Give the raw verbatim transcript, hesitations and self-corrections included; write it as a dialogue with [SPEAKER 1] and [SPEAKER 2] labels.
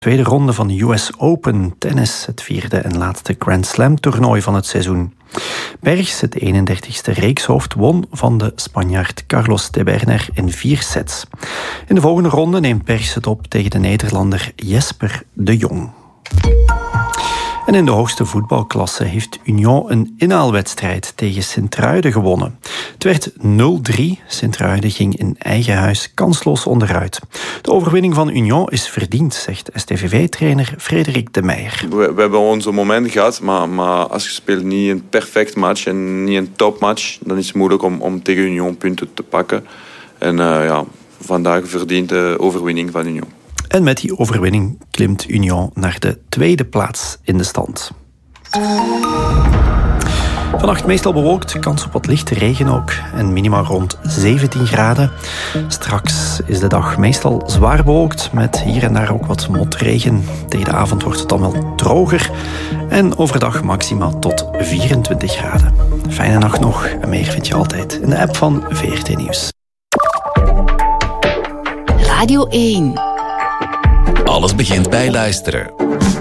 [SPEAKER 1] Tweede ronde van de U S Open tennis, het vierde en laatste Grand Slam toernooi van het seizoen. Bergs, het eenendertigste reekshoofd, won van de Spanjaard Carlos de Berner in vier sets. In de volgende ronde neemt Bergs het op tegen de Nederlander Jesper de Jong. En in de hoogste voetbalklasse heeft Union een inhaalwedstrijd tegen Sint-Truiden gewonnen. Het werd nul drie. Sint-Truiden ging in eigen huis kansloos onderuit. De overwinning van Union is verdiend, zegt S T V V-trainer Frederik de Meijer.
[SPEAKER 2] We, we hebben onze momenten gehad, maar, maar als je speelt niet een perfect match en niet een topmatch, dan is het moeilijk om, om tegen Union punten te pakken. En uh, ja, vandaag verdient de overwinning van Union.
[SPEAKER 1] En met die overwinning klimt Union naar de tweede plaats in de stand. Vannacht meestal bewolkt, kans op wat lichte regen ook en minimaal rond zeventien graden. Straks is de dag meestal zwaar bewolkt met hier en daar ook wat motregen. Tegen de avond wordt het dan wel droger en overdag maximaal tot vierentwintig graden. Fijne nacht nog en meer vind je altijd in de app van V R T Nieuws.
[SPEAKER 3] Radio één.
[SPEAKER 4] Alles begint bij luisteren.